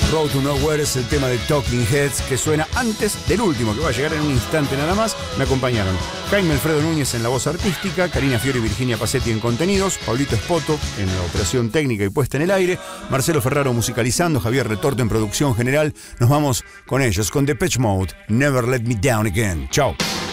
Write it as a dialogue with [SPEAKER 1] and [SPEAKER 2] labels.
[SPEAKER 1] Road to Nowhere es el tema de Talking Heads que suena antes del último, que va a llegar en un instante nada más. Me acompañaron Jaime Alfredo Núñez en la voz artística, Karina Fiori y Virginia Pacetti en contenidos, Pablito Espoto en la operación técnica y puesta en el aire, Marcelo Ferraro musicalizando, Javier Retorte en producción general. Nos vamos con ellos, con Depeche Mode, Never Let Me Down Again. Chao.